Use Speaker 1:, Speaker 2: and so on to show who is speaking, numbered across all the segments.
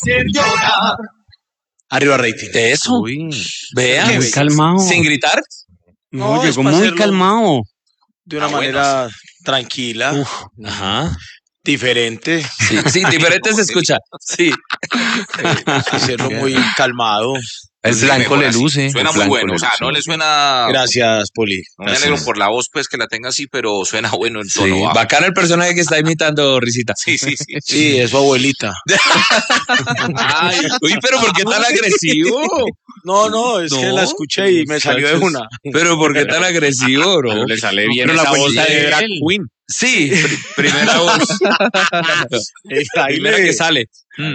Speaker 1: hacer llorar.
Speaker 2: Arriba rating.
Speaker 3: Eso.
Speaker 4: Uy.
Speaker 3: Vea,
Speaker 4: Muy calmado.
Speaker 3: sin gritar.
Speaker 4: No,
Speaker 2: No, es
Speaker 4: llegó
Speaker 2: para
Speaker 4: muy
Speaker 2: hacerlo
Speaker 4: calmado.
Speaker 2: De una manera tranquila,
Speaker 3: Ajá.
Speaker 2: diferente,
Speaker 3: Sí, sí, diferente se escucha. Sí.
Speaker 2: hacerlo muy calmado.
Speaker 4: El
Speaker 5: Sí,
Speaker 4: blanco
Speaker 5: mejor
Speaker 4: le
Speaker 5: así.
Speaker 4: luce.
Speaker 5: Suena
Speaker 4: el
Speaker 5: muy
Speaker 4: blanco
Speaker 5: bueno.
Speaker 4: le
Speaker 5: O sea,
Speaker 4: luce.
Speaker 5: no le suena.
Speaker 2: Gracias, Poli.
Speaker 5: No me alegro por la voz, pues que la tenga así, pero suena bueno en
Speaker 3: Sí,
Speaker 5: tono bajo.
Speaker 3: bacano el personaje que está imitando, Risita.
Speaker 5: Sí, sí, sí.
Speaker 2: Sí, es su abuelita.
Speaker 3: Ay, uy, pero ¿por qué tan agresivo?
Speaker 2: No, es que
Speaker 3: No,
Speaker 2: la escuché y me salió de una.
Speaker 3: Pero ¿por qué tan agresivo, bro?
Speaker 4: Pero le sale bien
Speaker 3: pero la
Speaker 4: esa voz
Speaker 3: abuelita
Speaker 4: de
Speaker 3: de
Speaker 4: drag
Speaker 3: él.
Speaker 4: queen.
Speaker 3: Sí, primera voz. Primera que sale.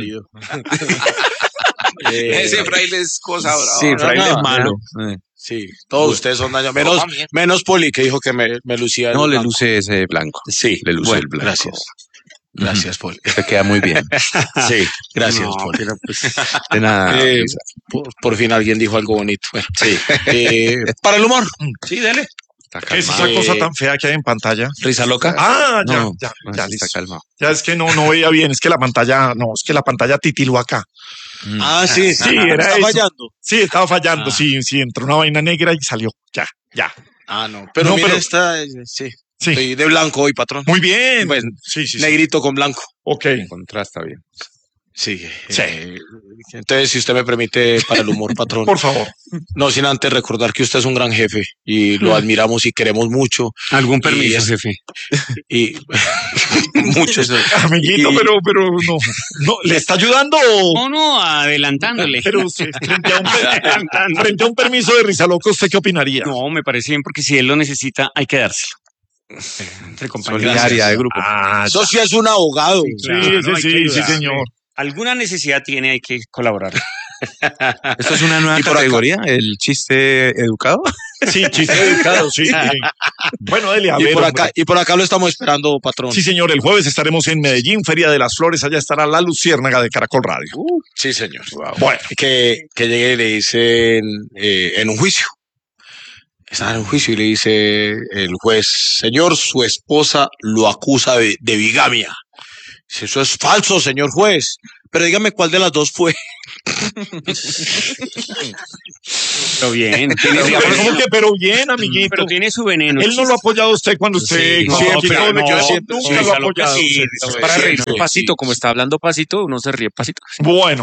Speaker 5: Ese fraile es cosa brava.
Speaker 3: Sí, fraile
Speaker 2: no,
Speaker 3: es malo.
Speaker 2: Sí, todos ustedes son dañados. Menos Poli, que dijo que me lucía.
Speaker 4: No,
Speaker 2: el
Speaker 4: le
Speaker 2: blanco.
Speaker 4: luce ese blanco.
Speaker 3: Sí,
Speaker 4: Le luce
Speaker 2: Bueno,
Speaker 4: el blanco.
Speaker 2: gracias. Gracias, Poli.
Speaker 4: Te queda muy bien.
Speaker 3: sí.
Speaker 2: Gracias,
Speaker 4: No,
Speaker 2: Poli.
Speaker 4: pero pues, de nada.
Speaker 2: Eh,
Speaker 4: Lisa.
Speaker 2: por fin alguien dijo algo bonito. Bueno,
Speaker 3: Sí.
Speaker 2: para el humor. Sí, dele.
Speaker 4: Está
Speaker 6: ¿Qué es
Speaker 4: calmado.
Speaker 6: esa cosa tan fea que hay en pantalla?
Speaker 3: Risa loca.
Speaker 6: Ah, ya,
Speaker 4: No,
Speaker 6: ya,
Speaker 4: no,
Speaker 6: ya,
Speaker 4: sí está
Speaker 6: listo.
Speaker 4: calmado.
Speaker 6: Ya es que no veía bien, es que la pantalla titiló acá.
Speaker 2: Ah, sí,
Speaker 6: Sí, era
Speaker 2: está
Speaker 6: eso.
Speaker 2: fallando.
Speaker 6: Sí, estaba fallando,
Speaker 2: Ah.
Speaker 6: sí, entró una vaina negra y salió. Ya.
Speaker 2: Ah, no. Pero
Speaker 6: No,
Speaker 2: mire,
Speaker 6: pero-
Speaker 2: esta, sí.
Speaker 6: Sí.
Speaker 2: Estoy de blanco hoy, patrón.
Speaker 6: Muy bien.
Speaker 2: Pues,
Speaker 6: sí.
Speaker 2: Negrito con blanco.
Speaker 6: Ok.
Speaker 4: Contrasta bien.
Speaker 2: Sí.
Speaker 6: Sí.
Speaker 2: Entonces, si usted me permite, para el humor, patrón.
Speaker 6: Por favor.
Speaker 2: No sin antes recordar que usted es un gran jefe y lo admiramos y queremos mucho.
Speaker 4: ¿Algún
Speaker 2: permiso,
Speaker 4: jefe?
Speaker 2: Y mucho.
Speaker 6: Amiguito,
Speaker 2: Y-
Speaker 6: pero no. ¿Le está ayudando?
Speaker 4: No, adelantándole.
Speaker 6: Pero frente a un permiso de risa loca, ¿usted qué opinaría?
Speaker 4: No, me parece bien porque si él lo necesita, hay que dárselo. Entre compañeros.
Speaker 6: Solidaria
Speaker 4: de grupo.
Speaker 6: Ah,
Speaker 2: Eso sí es un abogado.
Speaker 6: sí, señor.
Speaker 4: Alguna necesidad tiene, hay que colaborar.
Speaker 7: ¿Esto es una nueva
Speaker 2: Y por acá-
Speaker 7: categoría? ¿El chiste educado?
Speaker 6: Sí, chiste dedicado, sí. Bueno, dele, a ver. hombre.
Speaker 2: Y por acá lo estamos esperando, patrón.
Speaker 6: Sí, señor, el jueves estaremos en Medellín, Feria de las Flores, allá estará la Luciérnaga de Caracol Radio.
Speaker 2: Sí, señor.
Speaker 6: Bueno,
Speaker 2: Que llegue y le dicen en un juicio. Están en un juicio y le dice el juez, señor, su esposa lo acusa de bigamia. Dice, eso es falso, señor juez. Pero dígame cuál de las dos fue.
Speaker 4: Pero bien.
Speaker 6: pero bien, amiguito.
Speaker 4: Pero tiene su veneno.
Speaker 6: Él no lo ha apoyado a usted cuando usted...
Speaker 4: Sí, no,
Speaker 6: siempre,
Speaker 4: pero no,
Speaker 6: yo
Speaker 4: siempre-
Speaker 6: nunca
Speaker 4: sí,
Speaker 6: lo ha
Speaker 4: Salomé,
Speaker 6: apoyado.
Speaker 4: sí,
Speaker 6: Sí,
Speaker 4: eso
Speaker 6: sí,
Speaker 4: es para
Speaker 6: sí,
Speaker 4: reírse
Speaker 6: sí.
Speaker 4: pasito, como está hablando pasito, uno se ríe pasito.
Speaker 6: Bueno.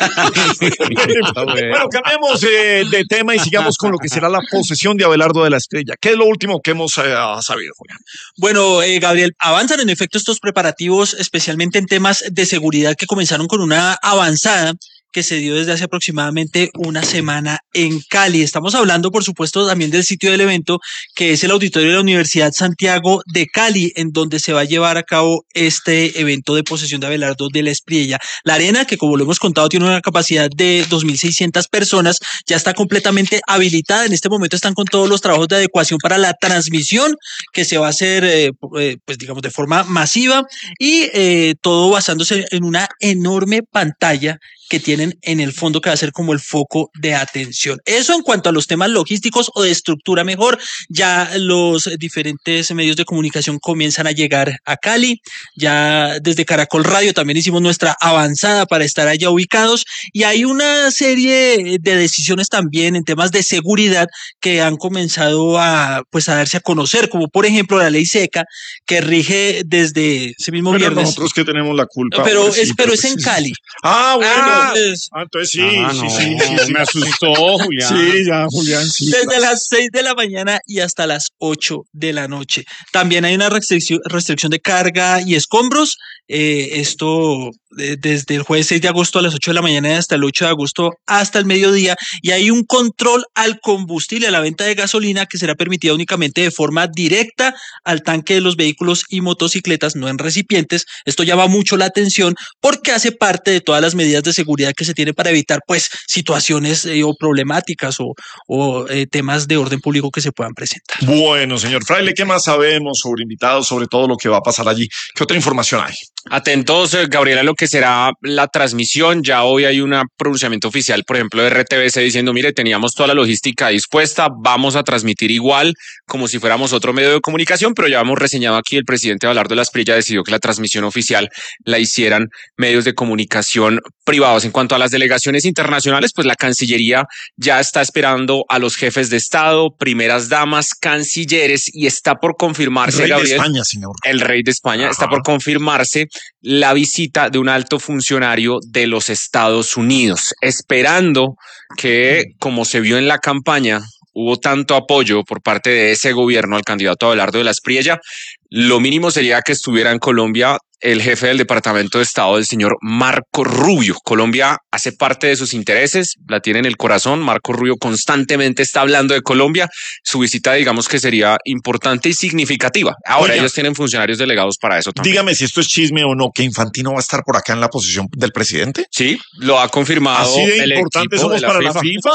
Speaker 6: Bueno, cambiemos de tema y sigamos con lo que será la posesión de Abelardo de la Estrella. ¿Qué es lo último que hemos sabido, Julián?
Speaker 1: Bueno, Gabriel, avanzan en efecto estos preparativos, especialmente en temas de seguridad que comenzaron con una avanzada que se dio desde hace aproximadamente una semana en Cali. Estamos hablando, por supuesto, también del sitio del evento, que es el auditorio de la Universidad Santiago de Cali, en donde se va a llevar a cabo este evento de posesión de Abelardo de la Espriella. La arena, que como lo hemos contado, tiene una capacidad de 2.600 personas, ya está completamente habilitada. En este momento están con todos los trabajos de adecuación para la transmisión, que se va a hacer, pues digamos, de forma masiva, y todo basándose en una enorme pantalla que tienen en el fondo, que va a ser como el foco de atención. Eso en cuanto a los temas logísticos o de estructura mejor. Ya los diferentes medios de comunicación comienzan a llegar a Cali. Ya desde Caracol Radio también hicimos nuestra avanzada para estar allá ubicados, y hay una serie de decisiones también en temas de seguridad que han comenzado a darse a conocer, como por ejemplo la ley seca que rige desde ese mismo
Speaker 6: Pero
Speaker 1: viernes.
Speaker 6: nosotros que tenemos la culpa.
Speaker 1: Pero
Speaker 6: hombre, sí,
Speaker 1: pero es
Speaker 6: pues
Speaker 1: en
Speaker 6: sí.
Speaker 1: Cali.
Speaker 6: Ah, bueno.
Speaker 1: Entonces,
Speaker 6: Entonces sí,
Speaker 4: no,
Speaker 6: sí.
Speaker 4: me asustó, Julián.
Speaker 6: Sí, ya, Julián, sí.
Speaker 1: desde las 6 de la mañana y hasta las 8 de la noche. También hay una restricción de carga y escombros. Esto desde el jueves 6 de agosto a las 8 de la mañana y hasta el 8 de agosto hasta el mediodía. Y hay un control al combustible, a la venta de gasolina, que será permitida únicamente de forma directa al tanque de los vehículos y motocicletas, no en recipientes. Esto llama mucho la atención porque hace parte de todas las medidas de seguridad que se tiene para evitar pues situaciones o problemáticas o temas de orden público que se puedan presentar.
Speaker 6: Bueno, señor Fraile, ¿qué más sabemos sobre invitados, sobre todo lo que va a pasar allí? ¿Qué otra información hay?
Speaker 4: Atentos, Gabriela, lo que será la transmisión. Ya hoy hay un pronunciamiento oficial, por ejemplo, de RTBC diciendo, mire, teníamos toda la logística dispuesta, vamos a transmitir igual como si fuéramos otro medio de comunicación, pero ya hemos reseñado aquí, el presidente Abelardo de la Espriella decidió que la transmisión oficial la hicieran medios de comunicación privados. En cuanto a las delegaciones internacionales, pues la Cancillería ya está esperando a los jefes de Estado, primeras damas, cancilleres, y está por confirmarse,
Speaker 6: El rey
Speaker 4: Gabriel,
Speaker 6: de España, señor.
Speaker 4: el rey de España,
Speaker 6: Ajá.
Speaker 4: está por confirmarse la visita de un alto funcionario de los Estados Unidos, esperando que, como se vio en la campaña, hubo tanto apoyo por parte de ese gobierno al candidato Abelardo de la Espriella, lo mínimo sería que estuviera en Colombia el jefe del Departamento de Estado, el señor Marco Rubio. Colombia hace parte de sus intereses, la tiene en el corazón. Marco Rubio constantemente está hablando de Colombia. Su visita, digamos que sería importante y significativa. Ahora,
Speaker 6: Oiga,
Speaker 4: ellos tienen funcionarios delegados para eso también.
Speaker 6: dígame si esto es chisme o no, que Infantino va a estar por acá en la posición del presidente.
Speaker 4: Sí, lo ha confirmado.
Speaker 6: Así de
Speaker 4: el
Speaker 6: importante
Speaker 4: equipo
Speaker 6: somos
Speaker 4: de
Speaker 6: para la FIFA.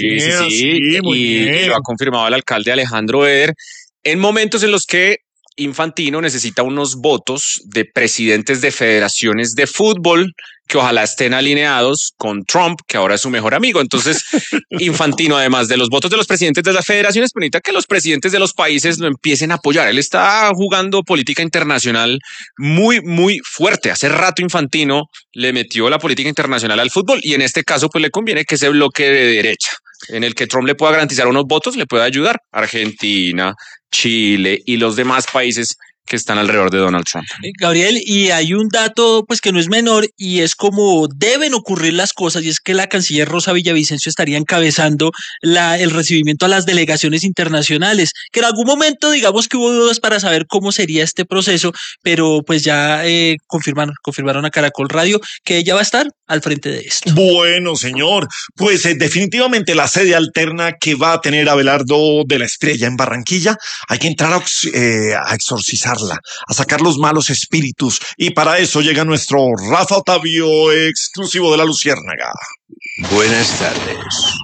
Speaker 4: Sí,
Speaker 6: muy
Speaker 4: y
Speaker 6: bien.
Speaker 4: lo ha confirmado el alcalde Alejandro Eder en momentos en los que Infantino necesita unos votos de presidentes de federaciones de fútbol que ojalá estén alineados con Trump, que ahora es su mejor amigo. Entonces, Infantino, además de los votos de los presidentes de las federaciones, permite que los presidentes de los países lo empiecen a apoyar. Él está jugando política internacional muy, muy fuerte. Hace rato Infantino le metió la política internacional al fútbol y en este caso pues le conviene que ese bloque de derecha, en el que Trump le pueda garantizar unos votos, le pueda ayudar. Argentina, Chile y los demás países que están alrededor de Donald Trump.
Speaker 1: Gabriel, y hay un dato pues que no es menor y es como deben ocurrir las cosas, y es que la canciller Rosa Villavicencio estaría encabezando el recibimiento a las delegaciones internacionales, que en algún momento digamos que hubo dudas para saber cómo sería este proceso, pero pues ya confirmaron a Caracol Radio que ella va a estar al frente de esto.
Speaker 6: Bueno, señor, pues definitivamente la sede alterna que va a tener Abelardo de la Espriella en Barranquilla, hay que entrar a exorcizarla, a sacar los malos espíritus, y para eso llega nuestro Rafa Otavio, exclusivo de La Luciérnaga.
Speaker 8: Buenas tardes,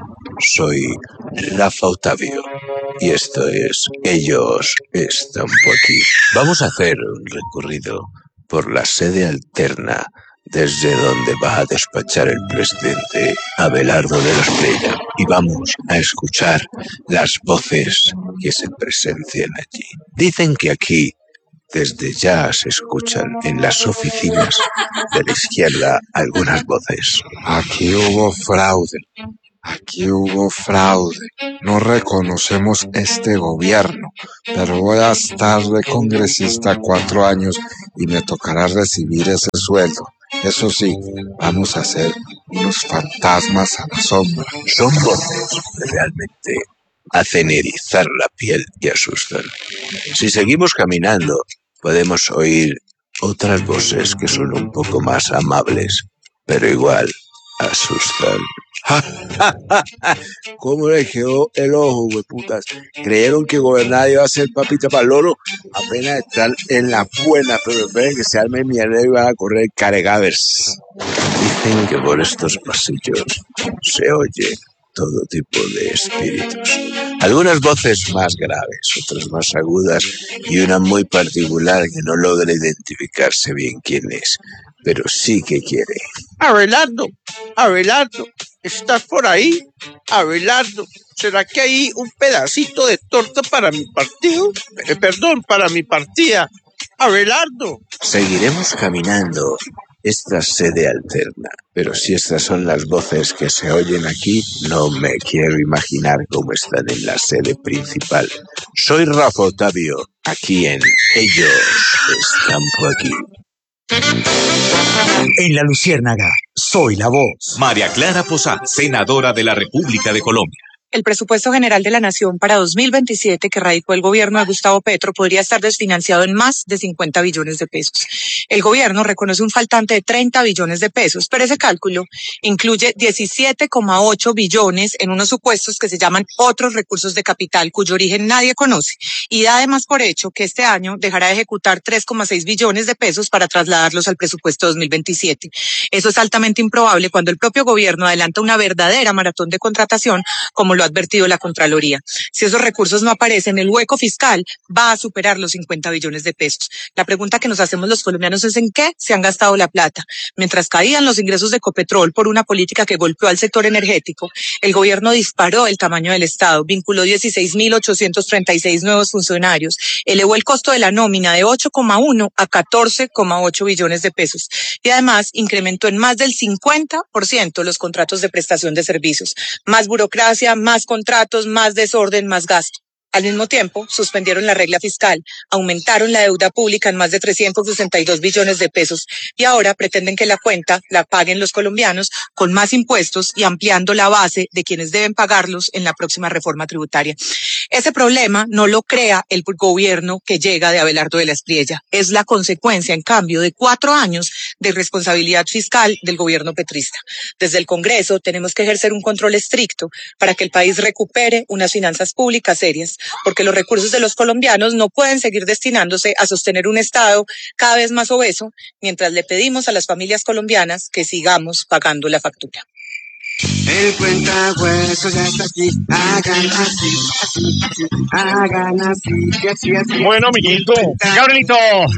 Speaker 8: soy Rafa Otavio y esto es Ellos están por aquí. Vamos a hacer un recorrido por la sede alterna desde donde va a despachar el presidente Abelardo de la Espriella y vamos a escuchar las voces que se presencian allí. Dicen que aquí desde ya se escuchan en las oficinas de la izquierda algunas voces.
Speaker 9: Aquí hubo fraude. Aquí hubo fraude. No reconocemos este gobierno, pero voy a estar de congresista 4 años y me tocará recibir ese sueldo. Eso sí, vamos a hacer unos fantasmas a la sombra.
Speaker 8: Son voces que realmente hacen erizar la piel y asustan. Si seguimos caminando, podemos oír otras voces que son un poco más amables, pero igual asustan. ¿Cómo le quedó el ojo, hueputas? Creyeron que gobernar iba a ser papita para el loro. Apenas están en la buena, pero esperen que se arme mierda y van a correr caregavers. Dicen que por estos pasillos se oye todo tipo de espíritus. Algunas voces más graves, otras más agudas y una muy particular que no logra identificarse bien quién es, pero sí que quiere.
Speaker 10: Abelardo, Abelardo, ¿estás por ahí? Abelardo, ¿será que hay un pedacito de torta para mi partido? Perdón, para mi partida. Abelardo.
Speaker 8: Seguiremos caminando esta sede alterna, pero si estas son las voces que se oyen aquí, no me quiero imaginar cómo están en la sede principal. Soy Rafa Otavio, aquí en Ellos están por aquí.
Speaker 11: En La Luciérnaga, soy la voz.
Speaker 12: María Clara Posada, senadora de la República de Colombia.
Speaker 11: El presupuesto general de la Nación para 2027 que radicó el gobierno de Gustavo Petro podría estar desfinanciado en más de 50 billones de pesos. El gobierno reconoce un faltante de 30 billones de pesos, pero ese cálculo incluye 17,8 billones en unos supuestos que se llaman otros recursos de capital cuyo origen nadie conoce y da además por hecho que este año dejará de ejecutar 3,6 billones de pesos para trasladarlos al presupuesto 2027. Eso es altamente improbable cuando el propio gobierno adelanta una verdadera maratón de contratación, como lo ha advertido la Contraloría. Si esos recursos no aparecen, el hueco fiscal va a superar los 50 billones de pesos. La pregunta que nos hacemos los colombianos es en qué se han gastado la plata. Mientras caían los ingresos de Ecopetrol por una política que golpeó al sector energético, el gobierno disparó el tamaño del Estado, vinculó 16.836 nuevos funcionarios, elevó el costo de la nómina de 8,1 a 14,8 billones de pesos y además incrementó en más del 50% los contratos de prestación de servicios. Más burocracia, más contratos, más desorden, más gasto. Al mismo tiempo, suspendieron la regla fiscal, aumentaron la deuda pública en más de 362 billones de pesos y ahora pretenden que la cuenta la paguen los colombianos con más impuestos y ampliando la base de quienes deben pagarlos en la próxima reforma tributaria. Ese problema no lo crea el gobierno que llega de Abelardo de la Espriella. Es la consecuencia, en cambio, de 4 años de responsabilidad fiscal del gobierno petrista. Desde el Congreso tenemos que ejercer un control estricto para que el país recupere unas finanzas públicas serias, porque los recursos de los colombianos no pueden seguir destinándose a sostener un Estado cada vez más obeso, mientras le pedimos a las familias colombianas que sigamos pagando la factura.
Speaker 12: El cuentahuesos ya está aquí, hagan así, hagan así.
Speaker 13: Bueno, amiguito. Gabrielito,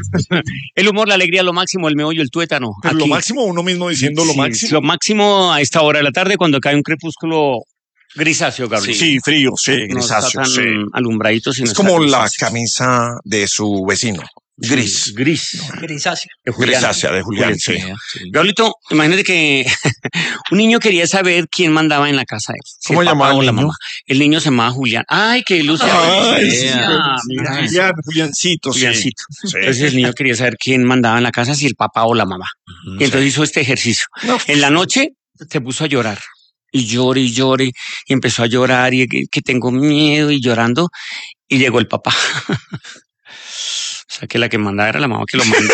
Speaker 13: el humor, la alegría, lo máximo, el meollo, el tuétano.
Speaker 6: Pero
Speaker 13: aquí.
Speaker 6: lo máximo, uno mismo diciendo lo máximo.
Speaker 13: Lo máximo a esta hora de la tarde, cuando cae un crepúsculo grisáceo, Gabriel.
Speaker 6: Sí, frío, sí, grisáceo.
Speaker 13: No está tan alumbradito, sino
Speaker 6: es como la camisa de su vecino. Gris.
Speaker 1: Grisácea.
Speaker 6: Grisácea, de Julián, sí.
Speaker 13: Gabrielito, imagínate que un niño quería saber quién mandaba en la casa de él.
Speaker 6: ¿Cómo llamaba el niño?
Speaker 13: Mamá. El niño se llamaba Julián. Ay, qué ilusión.
Speaker 6: Juliancito, sí.
Speaker 13: Juliancito. Entonces el niño quería saber quién mandaba en la casa, si el papá o la mamá. Y entonces hizo este ejercicio. En la noche se puso a llorar. Y llore, y empezó a llorar, y que tengo miedo, y llorando, y llegó el papá. O sea, que la que mandaba era la mamá que lo mandó.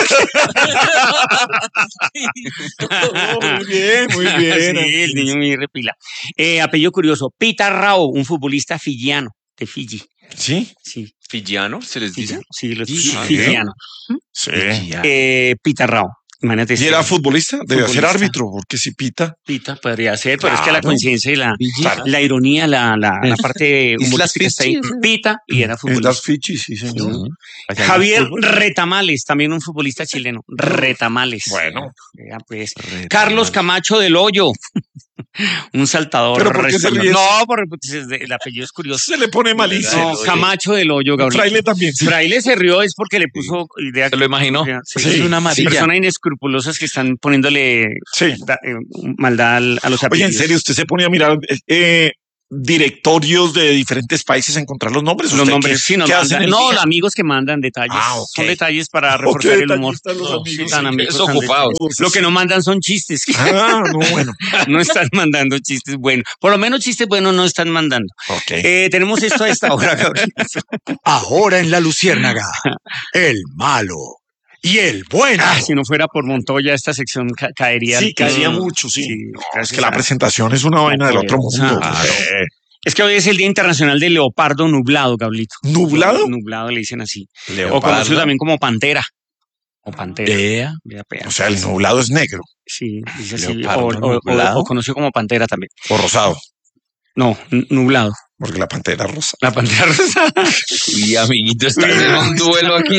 Speaker 6: Muy bien, muy bien.
Speaker 13: Sí, el niño muy repila. Apellido curioso, Pitarrao, un futbolista fijiano, de Fiji.
Speaker 6: ¿Sí?
Speaker 13: Sí.
Speaker 4: ¿Fijiano se les dice?
Speaker 13: Sí, los fijianos.
Speaker 6: Sí.
Speaker 13: Pitarrao. Imagínate.
Speaker 6: ¿Y era futbolista? Debe ser árbitro, porque si pita.
Speaker 13: Pita podría ser, pero es que la coincidencia y la ironía, la parte humorística está ahí. Pita y era futbolista.
Speaker 6: Las Fichi, sí, señor.
Speaker 13: Javier Retamales, también un futbolista chileno. Retamales.
Speaker 6: Bueno.
Speaker 13: Pues. Carlos Camacho del Hoyo. Un saltador.
Speaker 6: ¿Pero por qué se ríe?
Speaker 13: No, porque el apellido es curioso.
Speaker 6: Se le pone malísimo.
Speaker 13: No, Camacho del Hoyo, Gabriel.
Speaker 6: Fraile también. Sí.
Speaker 13: Fraile se rió es porque le puso idea.
Speaker 4: Se lo imaginó.
Speaker 13: Sí, es una amarilla. Personas inescrupulosas que están poniéndole maldad a los apellidos.
Speaker 6: Oye, en serio, usted se pone a mirar directorios de diferentes países a encontrar los nombres.
Speaker 13: Los nombres, sí,
Speaker 6: los
Speaker 13: amigos que mandan detalles. Okay. Son detalles para reforzar el humor.
Speaker 4: Amigos ocupados.
Speaker 13: Lo que no mandan son chistes.
Speaker 6: No, bueno.
Speaker 13: No están mandando chistes buenos. Por lo menos chistes buenos no están mandando.
Speaker 6: Okay.
Speaker 13: Tenemos esto a esta hora, Gabriel.
Speaker 14: Ahora en La Luciérnaga, el malo y el bueno.
Speaker 13: Si no fuera por Montoya, esta sección caería.
Speaker 6: Sí, caería mucho, sí. Es que la presentación es una vaina del otro mundo.
Speaker 13: Es que hoy es el Día Internacional del Leopardo Nublado, Gablito.
Speaker 6: ¿Nublado?
Speaker 13: Nublado le dicen así.
Speaker 6: Leopardo.
Speaker 13: O conocido también como pantera. O pantera.
Speaker 6: O sea, el nublado es negro.
Speaker 13: Sí, dice así. O conocido como pantera también.
Speaker 6: O rosado.
Speaker 13: No, nublado.
Speaker 6: Porque la pantera rosa.
Speaker 13: La pantera rosa.
Speaker 4: Y amiguito, está en un duelo aquí.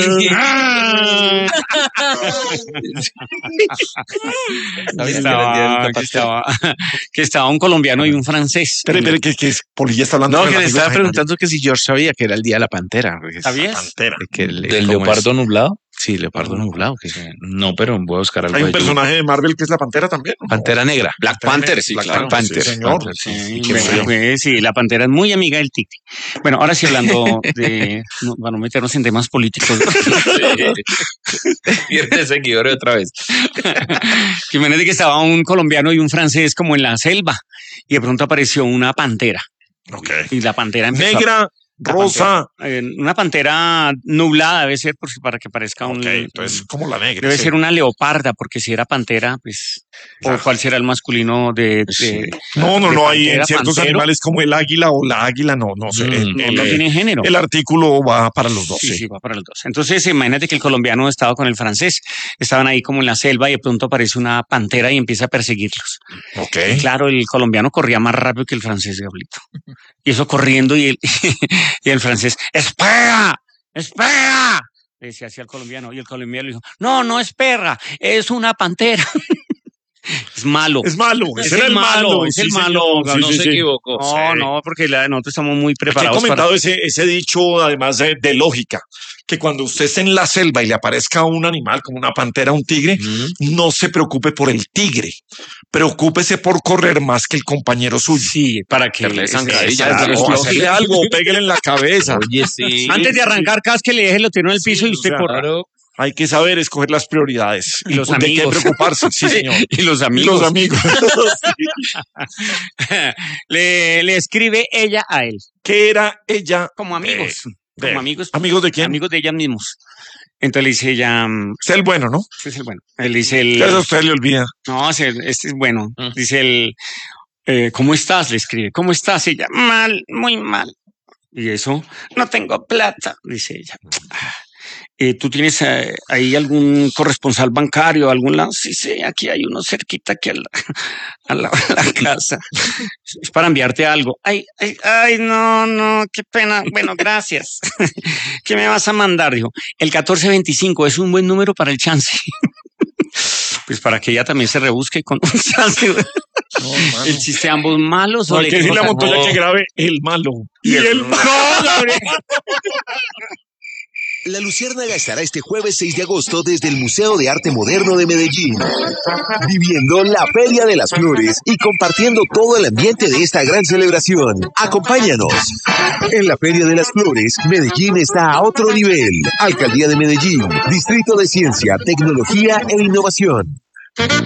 Speaker 13: que estaba un colombiano y un francés.
Speaker 6: Pero que Polilla está hablando.
Speaker 7: No, que le estaba preguntando que si George sabía que era el día de la pantera.
Speaker 13: ¿Sabías?
Speaker 6: Pantera.
Speaker 7: ¿Del
Speaker 4: leopardo nublado?
Speaker 7: Sí, leopardo nublado. No, pero voy a buscar algo.
Speaker 6: Hay un personaje de Marvel que es la pantera también.
Speaker 7: Pantera negra.
Speaker 4: Black Panther, sí, claro.
Speaker 7: Panther.
Speaker 6: Sí, señor.
Speaker 13: Sí, la pantera es muy amiga del Titi. Bueno, ahora sí hablando de... para no meternos en temas políticos.
Speaker 4: Pierde seguidores otra vez.
Speaker 13: Imagínate que estaba un colombiano y un francés como en la selva y de pronto apareció una pantera. Y la pantera empezó
Speaker 6: Negra, rosa.
Speaker 13: Una pantera nublada debe ser para que parezca un...
Speaker 6: Entonces, como la negra.
Speaker 13: Debe ser una leoparda, porque si era pantera, pues... ¿O cuál será el masculino de
Speaker 6: No, hay en
Speaker 13: pantera,
Speaker 6: ciertos
Speaker 13: pantero?
Speaker 6: animales como el águila o la águila, no sé.
Speaker 13: No tiene género.
Speaker 6: El artículo va para los dos.
Speaker 13: Sí, va para los dos. Entonces, imagínate que el colombiano estaba con el francés. Estaban ahí como en la selva y de pronto aparece una pantera y empieza a perseguirlos. Y claro, el colombiano corría más rápido que el francés, Gablito. Y eso corriendo y el francés, ¡espera! ¡Espera! Le decía así al colombiano. Y el colombiano le dijo, no es perra, es una pantera. Es malo.
Speaker 6: Es malo.
Speaker 13: Es el malo. Es el malo.
Speaker 7: No se equivocó.
Speaker 13: No, porque nosotros estamos muy preparados.
Speaker 6: He comentado ese dicho, además de lógica, que cuando usted esté en la selva y le aparezca un animal como una pantera, un tigre, no se preocupe por el tigre. Preocúpese por correr más que el compañero suyo.
Speaker 13: Sí, para que
Speaker 4: le zancadilla.
Speaker 6: Hacerle algo, pégale en la cabeza.
Speaker 7: Oye, sí.
Speaker 13: Antes de arrancar, casque, le deje, lo tiró en el piso y usted corra.
Speaker 7: Claro.
Speaker 6: Hay que saber escoger las prioridades.
Speaker 13: Y los
Speaker 6: ¿De
Speaker 13: amigos.
Speaker 6: qué preocuparse? Sí, señor.
Speaker 13: Y los amigos.
Speaker 6: Y los amigos.
Speaker 13: le escribe ella a él.
Speaker 6: ¿Qué era ella?
Speaker 13: Como amigos. Como amigos.
Speaker 6: ¿Amigos de quién?
Speaker 13: Amigos de ella mismos. Entonces le dice ella...
Speaker 6: Es el bueno, ¿no?
Speaker 13: Es el bueno. Él dice el...
Speaker 6: Eso a usted le olvida.
Speaker 13: No, este es bueno. Dice el... ¿cómo estás? Le escribe. ¿Cómo estás? Y ella, mal, muy mal. Y eso, no tengo plata, dice ella. ¿Tú tienes ahí algún corresponsal bancario, algún lado? Sí, aquí hay uno cerquita aquí a la casa. Es para enviarte algo. Ay, no, qué pena. Bueno, gracias. ¿Qué me vas a mandar? Dijo, el 1425 es un buen número para el chance. Pues para que ella también se rebusque con un chance. El chiste ambos malos.
Speaker 6: No, hay que decirle a Montoya que grabe el malo.
Speaker 13: Y el malo.
Speaker 15: La Luciérnaga estará este jueves 6 de agosto desde el Museo de Arte Moderno de Medellín, viviendo la Feria de las Flores y compartiendo todo el ambiente de esta gran celebración. Acompáñanos. En la Feria de las Flores, Medellín está a otro nivel. Alcaldía de Medellín, Distrito de Ciencia, Tecnología e Innovación.